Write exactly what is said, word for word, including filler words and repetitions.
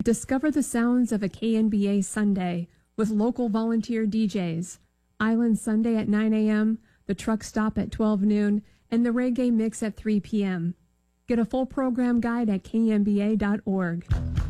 Discover the sounds of a K N B A Sunday with local volunteer D Js. Island Sunday at nine a.m., the truck stop at twelve noon, and the reggae mix at three p.m. Get a full program guide at K N B A dot org.